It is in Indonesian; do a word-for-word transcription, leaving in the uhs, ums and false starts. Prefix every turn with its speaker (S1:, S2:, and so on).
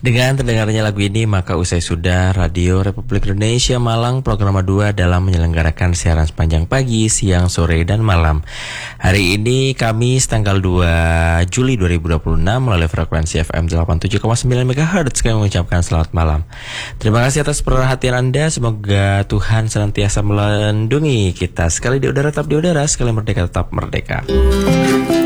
S1: Dengan terdengarnya lagu ini, maka usai sudah Radio Republik Indonesia Malang Program dua dalam menyelenggarakan siaran sepanjang pagi, siang, sore, dan malam. Hari ini Kamis tanggal dua Juli dua ribu dua puluh enam melalui frekuensi F M delapan puluh tujuh koma sembilan megahertz kami mengucapkan selamat malam. Terima kasih atas perhatian Anda. Semoga Tuhan senantiasa melindungi kita. Sekali di udara tetap di udara, sekali merdeka tetap merdeka.